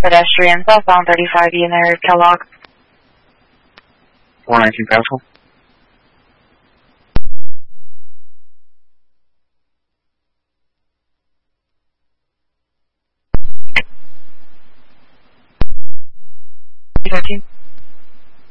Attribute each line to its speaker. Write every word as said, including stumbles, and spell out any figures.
Speaker 1: pedestrian, southbound thirty-five E in the area of Kellogg.
Speaker 2: four nineteen Pascal.
Speaker 1: thirteen.